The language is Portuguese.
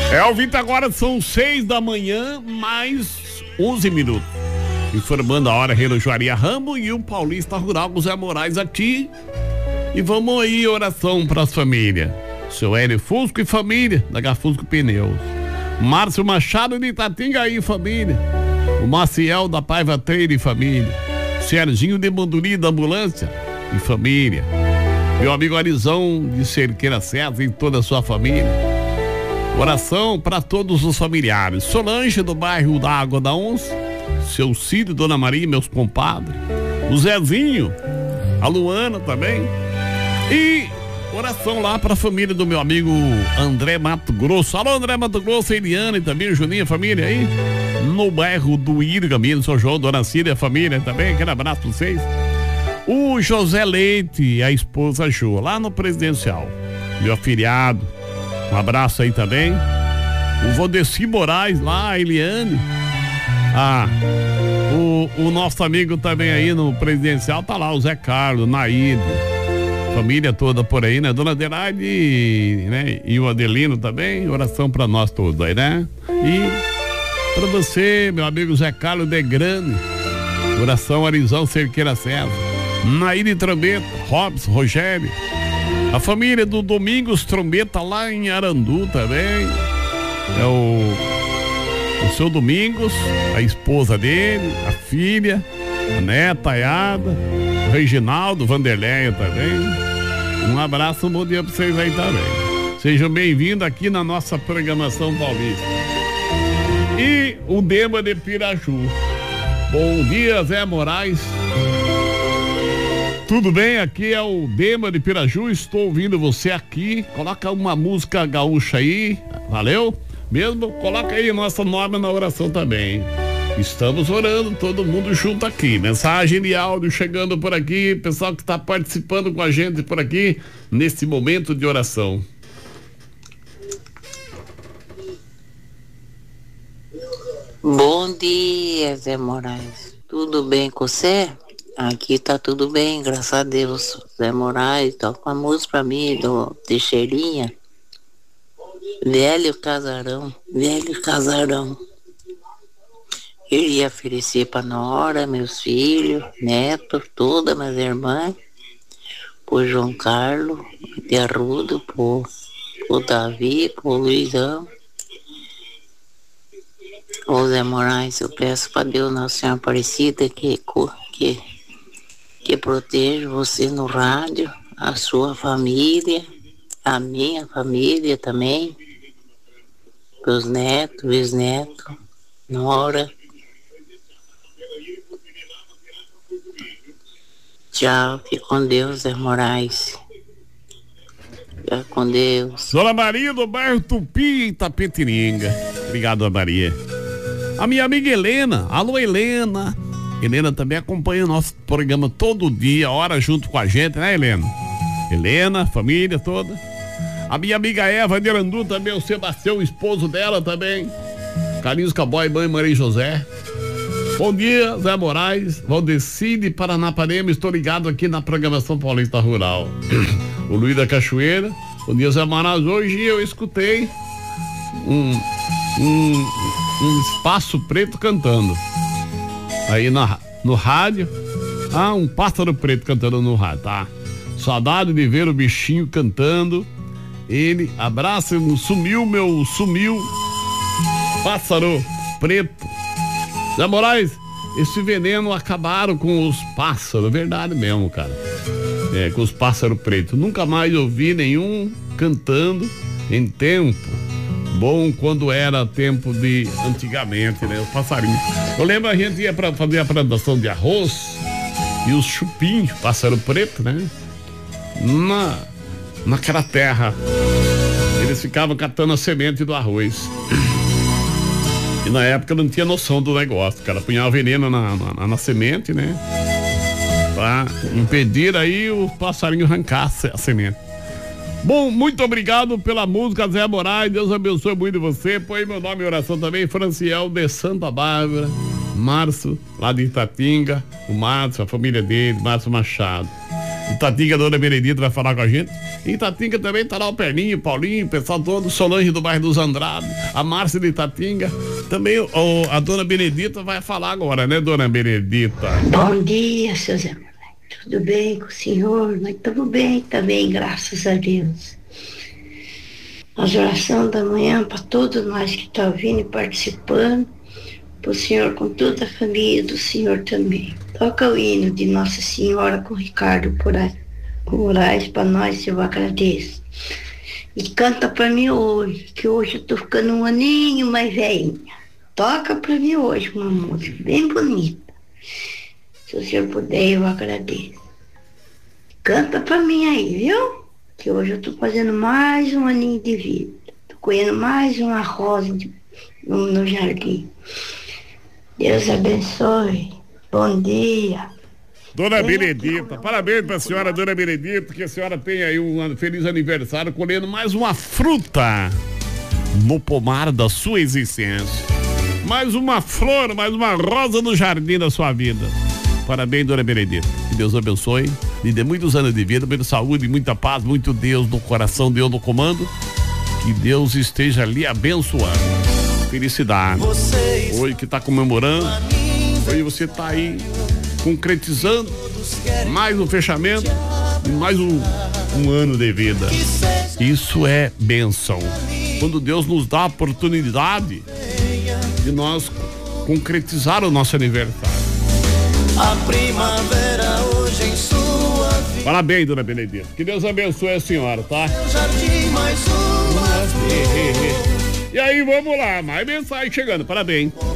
Ouvinte, agora são 6 da manhã, mais 11 minutos. Informando a hora, Relojoaria Rambo e o Paulista Rural com Zé Moraes aqui. E vamos aí, oração para as famílias. Seu Hélio Fusco e família, da Gafusco Pneus. Márcio Machado de Itatingaí, família. O Maciel da Paiva Treira e família. Serginho de Manduri da Ambulância e família. Meu amigo Arizão de Cerqueira César e toda a sua família. Oração para todos os familiares. Solange do bairro da Água da Onça. Seu Cídio, Dona Maria, meus compadres. O Zezinho. A Luana também. E oração lá para a família do meu amigo André Mato Grosso. Alô, André Mato Grosso, Eliane também, Juninho, família aí. No bairro do Irga, São João, Dona Cida e a família também. Aquele abraço para vocês. O José Leite e a esposa Jo, lá no Presidencial. Meu afilhado. Um abraço aí também. O Valdeci Moraes lá, a Eliane. O nosso amigo também aí no Presidencial, tá lá, o Zé Carlos, Naíde. Família toda por aí, né? Dona Adelaide, né? E o Adelino também. Oração pra nós todos aí, né? E pra você, meu amigo Zé Carlos de Grande. Oração Arizão Cerqueira César. Naíde Trombeta, Robson, Rogério. A família do Domingos Trombeta lá em Arandu também. É o seu Domingos, a esposa dele, a filha, a neta, a Iada, o Reginaldo, Vanderleia também. Um abraço, um bom dia pra vocês aí também. Sejam bem-vindos aqui na nossa programação paulista. E o Dema de Piraju. Bom dia, Zé Moraes. Tudo bem? Aqui é o Dema de Piraju, estou ouvindo você aqui. Coloca uma música gaúcha aí, valeu? Mesmo, coloca aí nosso nome na oração também. Estamos orando, todo mundo junto aqui. Mensagem de áudio chegando por aqui, pessoal que está participando com a gente por aqui, nesse momento de oração. Bom dia, Zé Moraes. Tudo bem com você? Aqui tá tudo bem, graças a Deus. Zé Moraes, toca uma música pra mim, do Teixeirinha. Velho casarão, velho casarão. Queria oferecer pra nora, meus filhos, netos, todas minhas irmãs, pro João Carlos, de Arrudo, pro Davi, pro Luizão. Ô Zé Moraes, eu peço pra Deus, Nossa Senhora Aparecida, que proteja você no rádio, a sua família, a minha família também, meus netos, bisnetos, nora. Tchau, fique com Deus, Zé Moraes. Fique com Deus. Dona Maria do bairro Tupi, Itapetininga. Obrigado, Dona Maria. A minha amiga Helena, alô Helena. Helena também acompanha o nosso programa todo dia, hora junto com a gente, né, Helena? Helena, família toda. A minha amiga Eva de Arandu também, o Sebastião, o esposo dela também. Carlinhos Caboy, mãe Maria José. Bom dia, Zé Moraes, Valdeci de Paranapanema, estou ligado aqui na programação Paulista Rural. O Luiz da Cachoeira. Bom dia, Zé Moraes. Hoje eu escutei um espaço preto cantando. Aí no rádio. Um pássaro preto cantando no rádio, tá? Saudade de ver o bichinho cantando. Ele abraça, sumiu pássaro preto. Zé Moraes, esse veneno acabaram com os pássaros, verdade mesmo, cara. Com os pássaros pretos. Nunca mais ouvi nenhum cantando em tempo bom, quando era tempo de antigamente, né? Os passarinhos. Eu lembro, a gente ia pra fazer a plantação de arroz e os chupinhos, pássaro preto, né? Naquela terra. Eles ficavam catando a semente do arroz. E na época não tinha noção do negócio, cara. Punhava veneno na semente, né? Pra impedir aí o passarinho arrancar a semente. Bom, muito obrigado pela música, Zé Moraes. Deus abençoe muito você. Põe meu nome em oração também, Franciel de Santa Bárbara. Márcio, lá de Itatinga. O Márcio, a família dele, Márcio Machado. Itatinga, a dona Benedita vai falar com a gente. Em Itatinga também tá lá o Perninho, Paulinho, o pessoal todo, Solange do bairro dos Andrade, a Márcia de Itatinga. Também a dona Benedita vai falar agora, né, dona Benedita? Bom dia, seu Zé Moraes. Tudo bem com o senhor? Nós estamos bem também, graças a Deus. As orações da manhã para todos nós que estão vindo e participando, para o senhor com toda a família do senhor também. Toca o hino de Nossa Senhora com Ricardo Moraes para nós, eu agradeço. E canta para mim hoje, que hoje eu tô ficando um aninho mais velhinha. Toca para mim hoje uma música bem bonita. Se o senhor puder, eu agradeço. Canta para mim aí, viu? Que hoje eu tô fazendo mais um aninho de vida. Tô colhendo mais uma rosa no jardim. Deus abençoe. Bom dia. Dona Benedita, parabéns pra senhora, dona Benedita, que a senhora tenha aí um feliz aniversário, colhendo mais uma fruta no pomar da sua existência. Mais uma flor, mais uma rosa no jardim da sua vida. Parabéns, dona Benedita. Que Deus abençoe, lhe dê muitos anos de vida, muita saúde, muita paz, muito Deus no coração, Deus no comando. Que Deus esteja lhe abençoando. Felicidade. Hoje que tá comemorando, hoje você tá aí concretizando mais um fechamento e mais um ano de vida. Isso é bênção. Quando Deus nos dá a oportunidade de nós concretizar o nosso aniversário. A primavera hoje em sua vida. Parabéns, dona Benedita. Que Deus abençoe a senhora, tá? Jardim mais uma flor. E aí, vamos lá, mais mensagem chegando. Parabéns.